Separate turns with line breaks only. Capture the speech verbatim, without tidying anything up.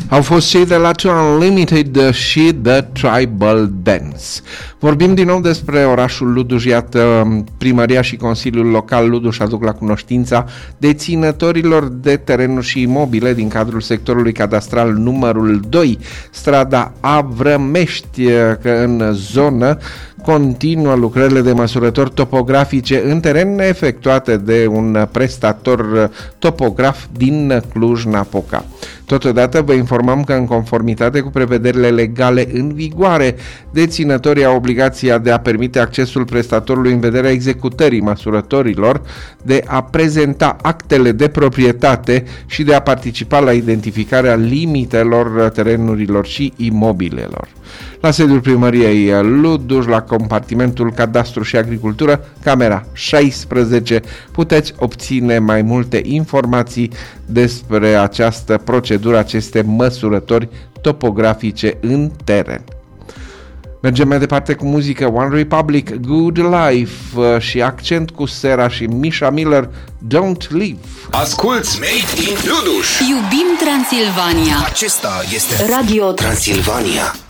Au fost cei de la Two Unlimited și The Tribal Dance. Vorbim din nou despre orașul Luduș. Iată, primăria și Consiliul Local Luduș aduc la cunoștința deținătorilor de terenuri și imobile din cadrul sectorului cadastral numărul doi, strada Avrămești, că în zonă continuă lucrările de măsurători topografice în teren efectuate de un prestator topograf din Cluj-Napoca. Totodată vă informăm că în conformitate cu prevederile legale în vigoare, deținătorii au obligația de a permite accesul prestatorului în vederea executării măsurătorilor, de a prezenta actele de proprietate și de a participa la identificarea limitelor terenurilor și imobilelor. La sediul primăriei Luduș, la compartimentul Cadastru și Agricultură, camera șaisprezece, puteți obține mai multe informații despre această procedură, aceste măsurători topografice în teren. Mergem mai departe cu muzică. One Republic, Good Life și accent cu Sera și Misha Miller, Don't Leave.
Asculți Made in Luduș.
Iubim Transilvania.
Acesta este
Radio
Transilvania.